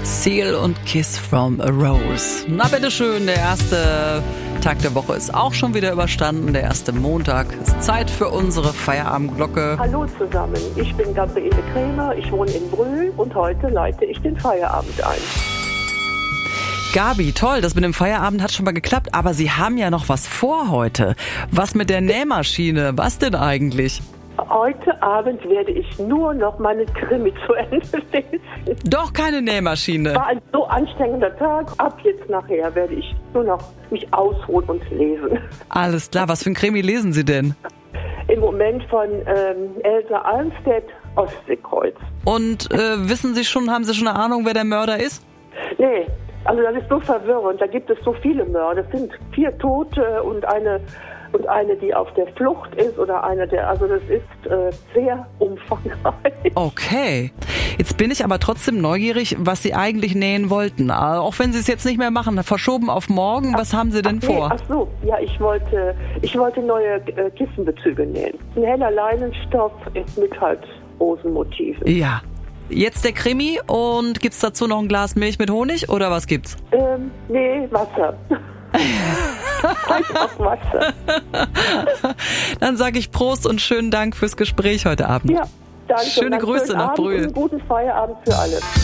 Seal und Kiss from a Rose. Na bitteschön, der erste Tag der Woche ist auch schon wieder überstanden. Der erste Montag ist Zeit für unsere Feierabendglocke. Hallo zusammen, ich bin Gabriele Krämer, ich wohne in Brühl und heute leite ich den Feierabend ein. Gabi, toll, das mit dem Feierabend hat schon mal geklappt, aber Sie haben ja noch was vor heute. Was mit der Nähmaschine? Was denn eigentlich? Heute Abend werde ich nur noch meine Krimi zu Ende lesen. Doch keine Nähmaschine. War ein so anstrengender Tag. Ab jetzt nachher werde ich nur noch mich ausruhen und lesen. Alles klar, was für ein Krimi lesen Sie denn? Im Moment von Elsa Almstedt, Ostseekreuz. Und haben Sie schon eine Ahnung, wer der Mörder ist? Nee, also das ist so verwirrend. Da gibt es so viele Mörder. Es sind 4 Tote und eine, die auf der Flucht ist oder also das ist sehr umfangreich. Okay. Jetzt bin ich aber trotzdem neugierig, was Sie eigentlich nähen wollten. Auch wenn Sie es jetzt nicht mehr machen, verschoben auf morgen. Was haben Sie denn vor? Ach so, ja, ich wollte neue Kissenbezüge nähen. Ein heller Leinenstoff ist mit halt Rosenmotiven. Ja. Jetzt der Krimi und gibt's dazu noch ein Glas Milch mit Honig oder was gibt's? Nee, Wasser. Einfach Wasser. Dann sage ich Prost und schönen Dank fürs Gespräch heute Abend. Ja, danke. Schöne Grüße nach Brühl. Und guten Feierabend für alle.